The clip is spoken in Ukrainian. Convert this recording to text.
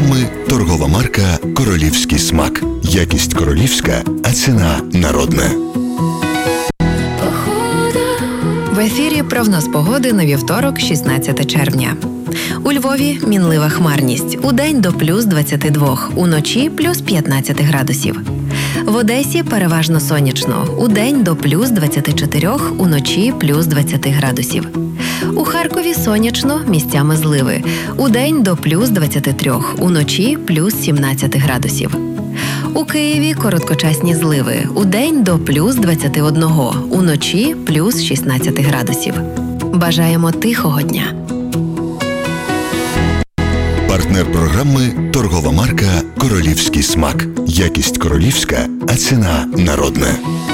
програми торгова марка «Королівський смак». Якість королівська, а ціна народна. В ефірі прогноз погоди на вівторок, 16 червня. У Львові мінлива хмарність. Удень до плюс 22, уночі плюс 15 градусів. В Одесі переважно сонячно. Удень до плюс 24, уночі плюс 20 градусів. У Харкові сонячно, місцями зливи. Удень до плюс 23, уночі плюс 17 градусів. У Києві короткочасні зливи. Удень до плюс 21, уночі плюс 16 градусів. Бажаємо тихого дня. Партнер програми торгова марка «Королівський смак». Якість королівська, а ціна народна.